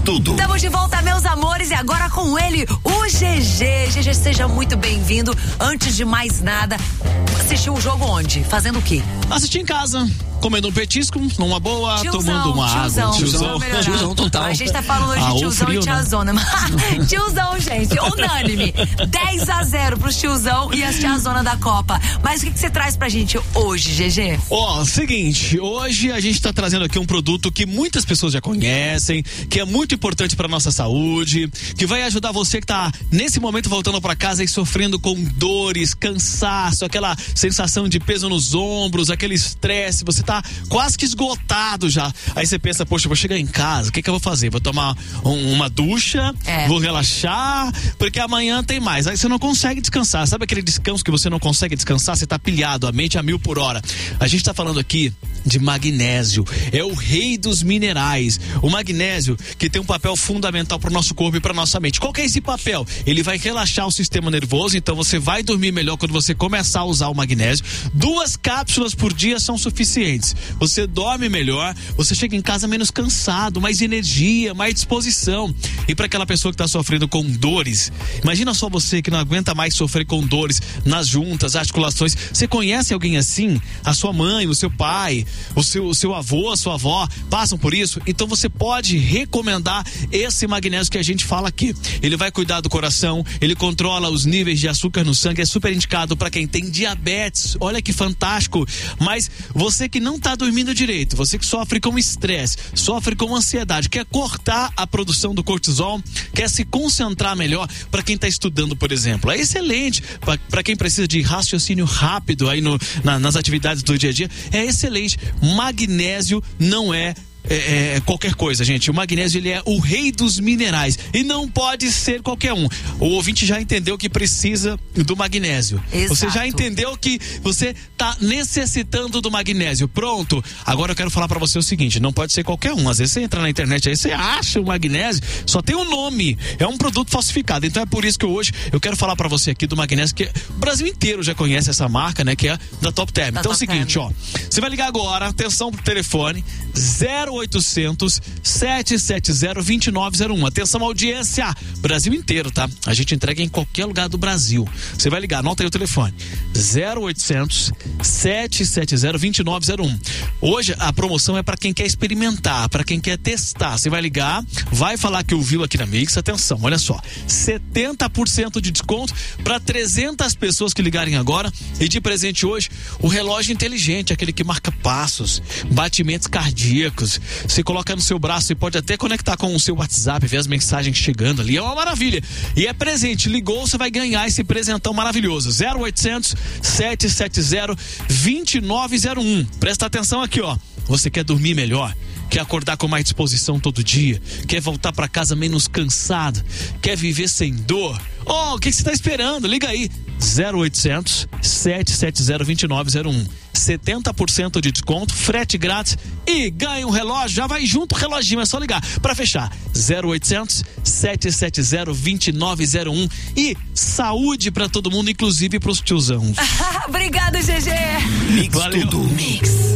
Tudo. Estamos de volta, meus amores, e agora com ele, o GG. GG, seja muito bem-vindo. Antes de mais nada, assistiu o jogo onde? Fazendo o quê? Assisti em casa, comendo um petisco, numa boa, tiozão, tomando uma água. Tiozão total. A gente tá falando hoje de tiozão frio, e tiazona. Tiozão, gente, unânime. 10-0 pros tiozão e as tiazona da Copa. Mas o que você traz pra gente hoje, GG? Seguinte, hoje a gente tá trazendo aqui um produto que muitas pessoas já conhecem, que é muito importante pra nossa saúde, que vai ajudar você que tá nesse momento voltando pra casa e sofrendo com dores, cansaço, aquela sensação de peso nos ombros, aquele estresse, você tá quase que esgotado já. Aí você pensa, poxa, eu vou chegar em casa, o que eu vou fazer? Vou tomar uma ducha, vou relaxar, porque amanhã tem mais. Aí você não consegue descansar. Sabe aquele descanso que você não consegue descansar? Você tá pilhado, a mente a 1000 por hora. A gente tá falando aqui de magnésio. É o rei dos minerais. O magnésio que tem um papel fundamental pro nosso corpo e pra nossa mente. Qual que é esse papel? Ele vai relaxar o sistema nervoso, então você vai dormir melhor quando você começar a usar o magnésio. 2 cápsulas por dia são suficientes. Você dorme melhor, você chega em casa menos cansado, mais energia, mais disposição. E para aquela pessoa que está sofrendo com dores, imagina só você que não aguenta mais sofrer com dores nas juntas, articulações. Você conhece alguém assim? A sua mãe, o seu pai, o seu avô, a sua avó passam por isso? Então você pode recomendar esse magnésio que a gente fala aqui. Ele vai cuidar do coração, ele controla os níveis de açúcar no sangue, é super indicado para quem tem diabetes. Olha que fantástico. Mas você que não tá dormindo direito, você que sofre com estresse, sofre com ansiedade, quer cortar a produção do cortisol, quer se concentrar melhor, para quem tá estudando, por exemplo, é excelente. Para quem precisa de raciocínio rápido aí nas atividades do dia a dia, é excelente. Magnésio não é qualquer coisa, gente. O magnésio, ele é o rei dos minerais e não pode ser qualquer um. O ouvinte já entendeu que precisa do magnésio. Exato. Você já entendeu que você tá necessitando do magnésio. Pronto. Agora eu quero falar pra você o seguinte, não pode ser qualquer um. Às vezes você entra na internet aí, você acha o magnésio, só tem um nome, é um produto falsificado. Então é por isso que hoje eu quero falar pra você aqui do magnésio, que o Brasil inteiro já conhece essa marca, né, que é da Top Term. Então é o seguinte, você vai ligar agora, atenção pro telefone, 0800 770 2901. Atenção, audiência, Brasil inteiro, tá? A gente entrega em qualquer lugar do Brasil. Você vai ligar, anota aí o telefone, 0800 770 2901. Hoje a promoção é para quem quer experimentar, para quem quer testar. Você vai ligar, vai falar que ouviu aqui na Mix. Atenção, olha só, 70% de desconto para 300 pessoas que ligarem agora. E de presente hoje, o relógio inteligente, aquele que marca passos, batimentos cardíacos. Você coloca no seu braço e pode até conectar com o seu WhatsApp, ver as mensagens chegando ali. É uma maravilha. E é presente. Ligou, você vai ganhar esse presentão maravilhoso. 0800 770 2901. Presta atenção aqui, ó. Você quer dormir melhor? Quer acordar com mais disposição todo dia? Quer voltar para casa menos cansado? Quer viver sem dor? O que você está esperando? Liga aí. 0800 770 2901. 70% de desconto, frete grátis e ganha um relógio. Já vai junto o reloginho, é só ligar para fechar. 0800 770 2901. E saúde para todo mundo, inclusive pros tiozãos. Obrigado, GG. Mix. Valeu. Tudo. Mix.